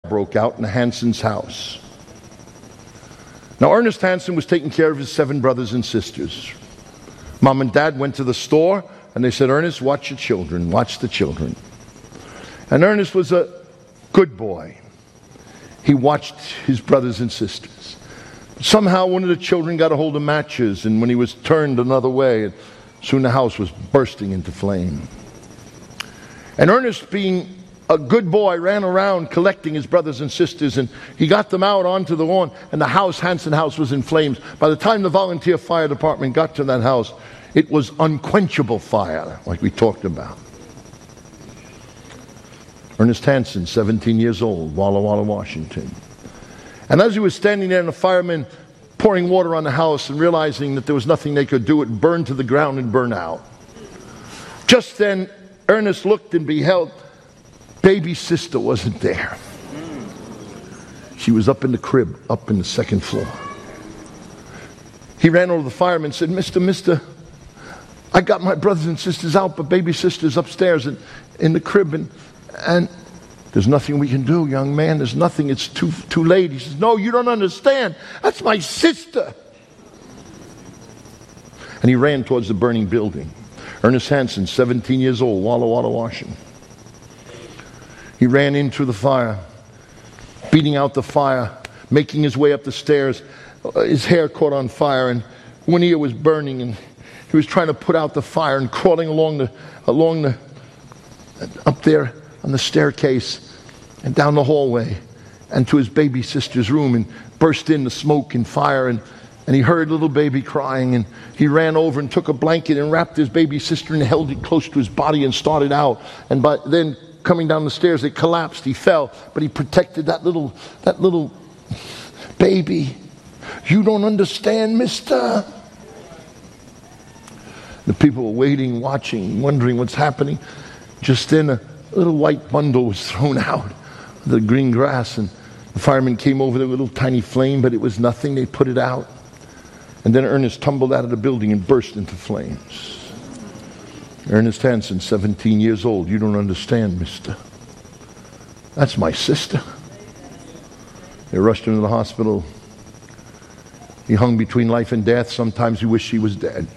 broke out in the Hanson's house. Now, Ernest Hanson was taking care of his 7 brothers and sisters. Mom and Dad went to the store, and they said, Ernest, watch your children, watch the children. And Ernest was a good boy. He watched his brothers and sisters. Somehow one of the children got a hold of matches, and when he was turned another way, soon the house was bursting into flame. And Ernest, being a good boy, ran around collecting his brothers and sisters, and he got them out onto the lawn, and the house, Hanson House, was in flames. By the time the volunteer fire department got to that house, it was unquenchable fire, like we talked about. Ernest Hanson, 17 years old, Walla Walla, Washington. And as he was standing there, and the firemen pouring water on the house and realizing that there was nothing they could do, it burned to the ground and burned out. Just then, Ernest looked and beheld baby sister wasn't there. She was up in the crib, up in the second floor. He ran over to the fireman and said, Mister, I got my brothers and sisters out, but baby sister's upstairs in the crib, and there's nothing we can do, young man. There's nothing. It's too late. He says, no, you don't understand. That's my sister. And he ran towards the burning building. Ernest Hanson, 17 years old, Walla Walla, Washington. He ran into the fire, beating out the fire, making his way up the stairs. His hair caught on fire, and one ear was burning, and he was trying to put out the fire and crawling along the up there on the staircase and down the hallway and to his baby sister's room, and burst in the smoke and fire, and he heard little baby crying, and he ran over and took a blanket and wrapped his baby sister and held it close to his body and started out. And by then, coming down the stairs, it collapsed. He fell, but he protected that little baby. You don't understand, mister. The people were waiting, watching, wondering what's happening. Just then, a little white bundle was thrown out of the green grass, and the firemen came over there with a little tiny flame, but it was nothing. They put it out. And then Ernest tumbled out of the building and burst into flames. Ernest Hanson, 17 years old. You don't understand, mister. That's my sister. They rushed him to the hospital. He hung between life and death. Sometimes he wished he was dead.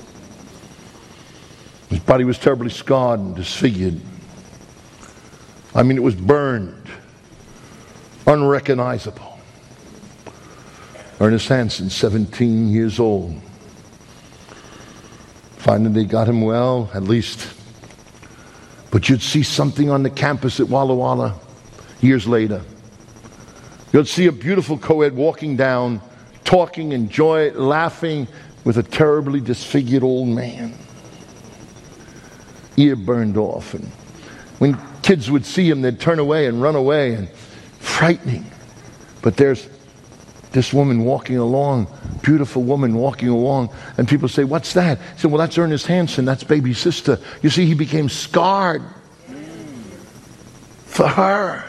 His body was terribly scarred and disfigured. I mean, it was burned, unrecognizable. Ernest Hanson, 17 years old. Finally, they got him well, at least. But you'd see something on the campus at Walla Walla years later. You'd see a beautiful co-ed walking down, talking and laughing with a terribly disfigured old man. Ear burned off. And when kids would see him, they'd turn away and run away, and frightening. But there's this woman walking along, beautiful woman walking along, and people say, what's that? He said, well, that's Ernest Hanson, that's baby sister. You see, he became scarred for her.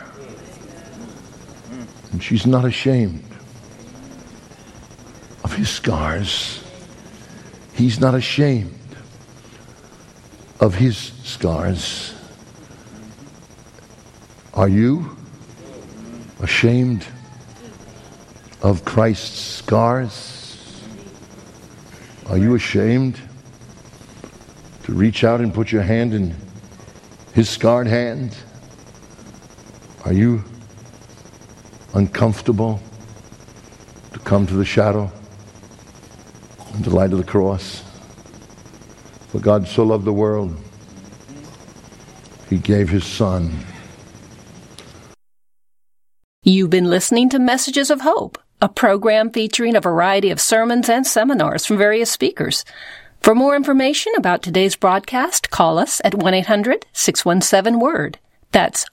And she's not ashamed of his scars. He's not ashamed of his scars. Are you ashamed of Christ's scars? Are you ashamed to reach out and put your hand in his scarred hand? Are you uncomfortable to come to the shadow and the light of the cross? For God so loved the world, he gave his Son. You've been listening to Messages of Hope, a program featuring a variety of sermons and seminars from various speakers. For more information about today's broadcast, call us at 1-800-617-WORD. That's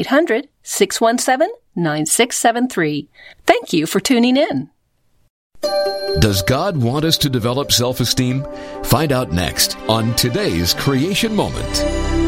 1-800-617-9673. Thank you for tuning in. Does God want us to develop self-esteem? Find out next on today's Creation Moment.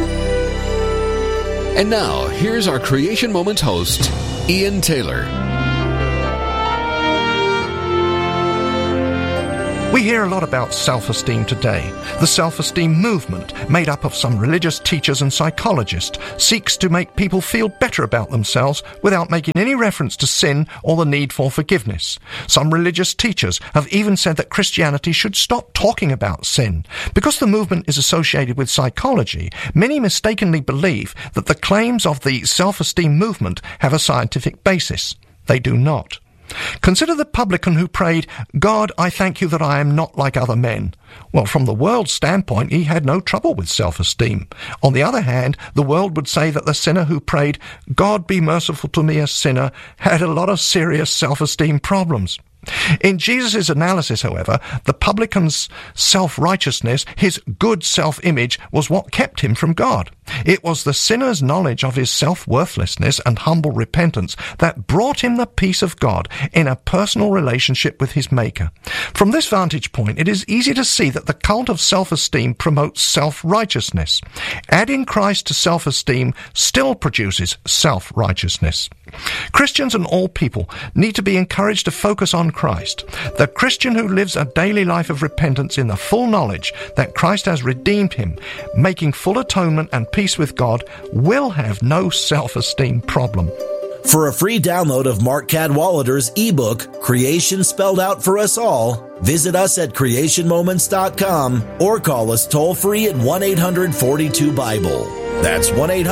And now, here's our Creation Moments host, Ian Taylor. We hear a lot about self-esteem today. The self-esteem movement, made up of some religious teachers and psychologists, seeks to make people feel better about themselves without making any reference to sin or the need for forgiveness. Some religious teachers have even said that Christianity should stop talking about sin. Because the movement is associated with psychology, many mistakenly believe that the claims of the self-esteem movement have a scientific basis. They do not. Consider the publican who prayed, "God, I thank you that I am not like other men." Well, from the world's standpoint, he had no trouble with self-esteem. On the other hand, the world would say that the sinner who prayed, "God, be merciful to me, a sinner," had a lot of serious self-esteem problems. In Jesus' analysis, however, the publican's self-righteousness, his good self-image, was what kept him from God. It was the sinner's knowledge of his self-worthlessness and humble repentance that brought him the peace of God in a personal relationship with his Maker. From this vantage point, it is easy to see that the cult of self-esteem promotes self-righteousness. Adding Christ to self-esteem still produces self-righteousness. Christians and all people need to be encouraged to focus on Christ. The Christian who lives a daily life of repentance in the full knowledge that Christ has redeemed him, making full atonement and peace with God, will have no self-esteem problem. For a free download of Mark Cadwallader's ebook, Creation Spelled Out for Us All, visit us at creationmoments.com or call us toll-free at 1-800-42-BIBLE. That's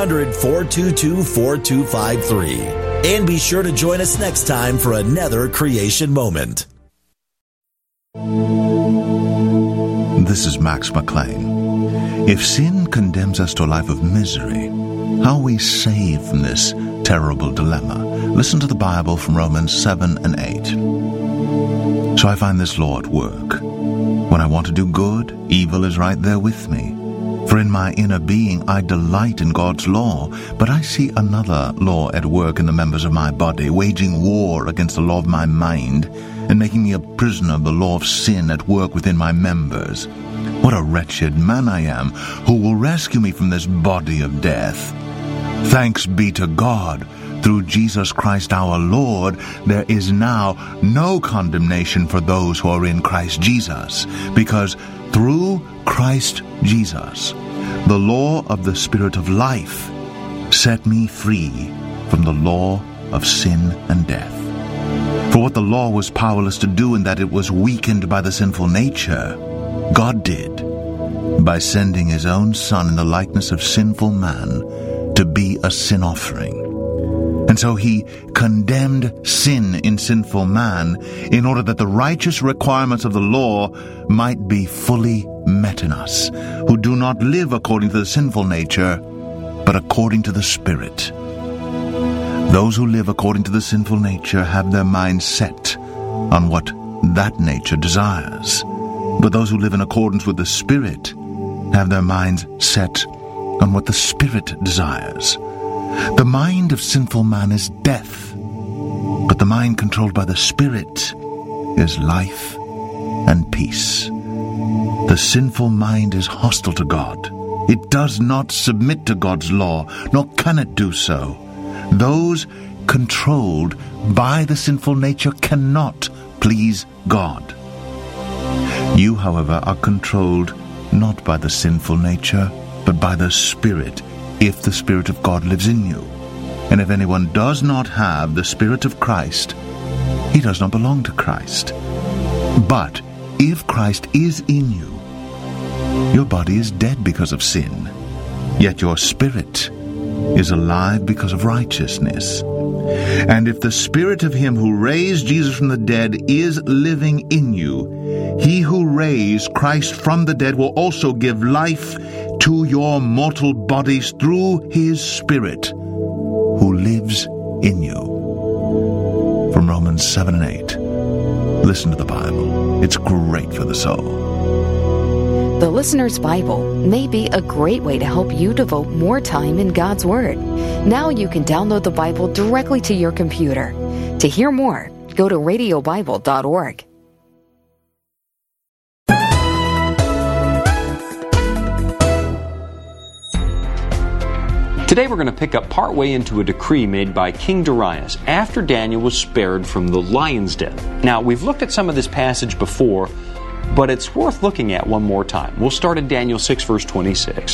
1-800-422-4253. And be sure to join us next time for another Creation Moment. This is Max McLean. If sin condemns us to a life of misery, how are we saved from this terrible dilemma? Listen to the Bible from Romans 7 and 8. So I find this law at work. When I want to do good, evil is right there with me. For in my inner being I delight in God's law, but I see another law at work in the members of my body, waging war against the law of my mind, and making me a prisoner of the law of sin at work within my members. What a wretched man I am! Who will rescue me from this body of death? Thanks be to God! Through Jesus Christ our Lord, there is now no condemnation for those who are in Christ Jesus, because through Christ Jesus, the law of the Spirit of life set me free from the law of sin and death. For what the law was powerless to do in that it was weakened by the sinful nature, God did by sending his own Son in the likeness of sinful man to be a sin offering. And so he condemned sin in sinful man in order that the righteous requirements of the law might be fully met in us, who do not live according to the sinful nature, but according to the Spirit. Those who live according to the sinful nature have their minds set on what that nature desires. But those who live in accordance with the Spirit have their minds set on what the Spirit desires. The mind of sinful man is death, but the mind controlled by the Spirit is life and peace. The sinful mind is hostile to God. It does not submit to God's law, nor can it do so. Those controlled by the sinful nature cannot please God. You, however, are controlled not by the sinful nature, but by the Spirit, if the Spirit of God lives in you. And if anyone does not have the Spirit of Christ, he does not belong to Christ. But if Christ is in you, your body is dead because of sin, yet your spirit is alive because of righteousness. And if the Spirit of him who raised Jesus from the dead is living in you, he who raised Christ from the dead will also give life to your mortal bodies through his Spirit who lives in you. From Romans 7 and 8. Listen to the Bible. It's great for the soul. The Listener's Bible may be a great way to help you devote more time in God's Word. Now you can download the Bible directly to your computer. To hear more, go to radiobible.org. Today we're going to pick up partway into a decree made by King Darius after Daniel was spared from the lion's den. Now, we've looked at some of this passage before, but it's worth looking at one more time. We'll start in Daniel 6, verse 26.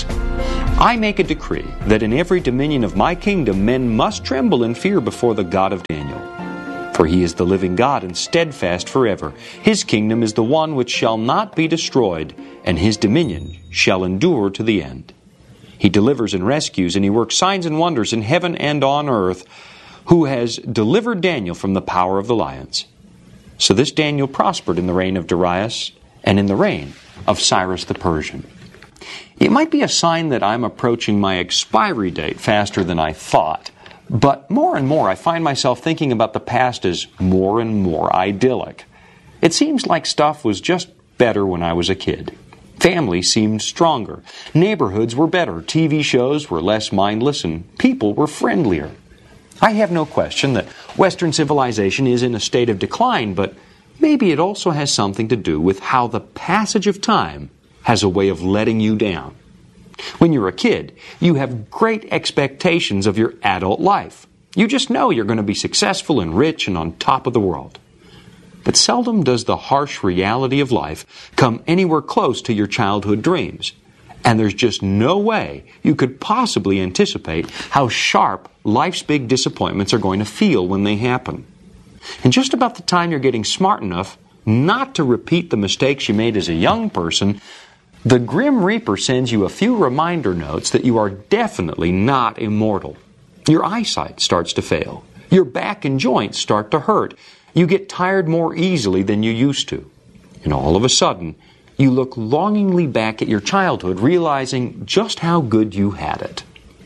I make a decree that in every dominion of my kingdom men must tremble and fear before the God of Daniel. For he is the living God and steadfast forever. His kingdom is the one which shall not be destroyed, and his dominion shall endure to the end. He delivers and rescues, and he works signs and wonders in heaven and on earth, who has delivered Daniel from the power of the lions. So this Daniel prospered in the reign of Darius and in the reign of Cyrus the Persian. It might be a sign that I'm approaching my expiry date faster than I thought, but more and more I find myself thinking about the past as more and more idyllic. It seems like stuff was just better when I was a kid. Family seemed stronger. Neighborhoods were better. TV shows were less mindless, and people were friendlier. I have no question that Western civilization is in a state of decline, but maybe it also has something to do with how the passage of time has a way of letting you down. When you're a kid, you have great expectations of your adult life. You just know you're going to be successful and rich and on top of the world. But seldom does the harsh reality of life come anywhere close to your childhood dreams. And there's just no way you could possibly anticipate how sharp life's big disappointments are going to feel when they happen. And just about the time you're getting smart enough not to repeat the mistakes you made as a young person, the Grim Reaper sends you a few reminder notes that you are definitely not immortal. Your eyesight starts to fail. Your back and joints start to hurt. You get tired more easily than you used to. And all of a sudden, you look longingly back at your childhood, realizing just how good you had it.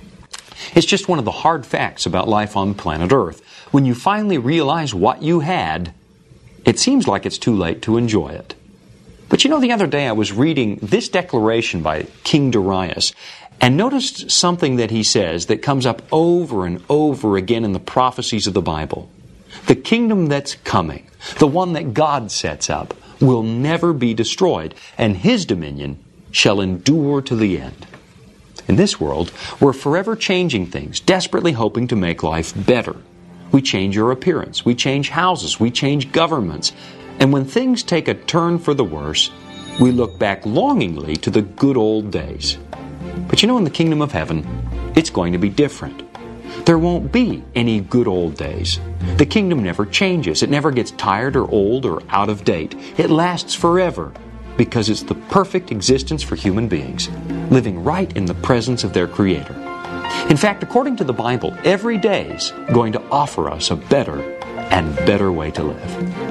It's just one of the hard facts about life on planet Earth. When you finally realize what you had, it seems like it's too late to enjoy it. But you know, the other day I was reading this declaration by King Darius and noticed something that he says that comes up over and over again in the prophecies of the Bible. The kingdom that's coming, the one that God sets up, will never be destroyed, and his dominion shall endure to the end. In this world, we're forever changing things, desperately hoping to make life better. We change our appearance, we change houses, we change governments. And when things take a turn for the worse, we look back longingly to the good old days. But you know, in the kingdom of heaven, it's going to be different. There won't be any good old days. The kingdom never changes. It never gets tired or old or out of date. It lasts forever because it's the perfect existence for human beings, living right in the presence of their Creator. In fact, according to the Bible, every day's going to offer us a better and better way to live.